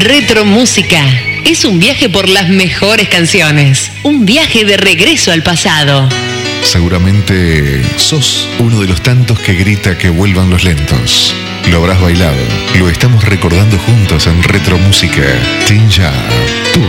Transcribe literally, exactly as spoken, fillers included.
Retromúsica es un viaje por las mejores canciones, un viaje de regreso al pasado. Seguramente sos uno de los tantos que grita que vuelvan los lentos. Lo habrás bailado, lo estamos recordando juntos en Retromúsica. Tinja.